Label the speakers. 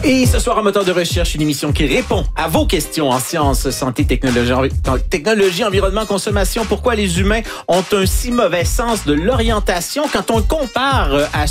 Speaker 1: Et ce soir, en moteur de recherche, une émission qui répond à vos questions en sciences, santé, technologie, environnement, consommation. Pourquoi les humains ont un si mauvais sens de l'orientation quand on le compare à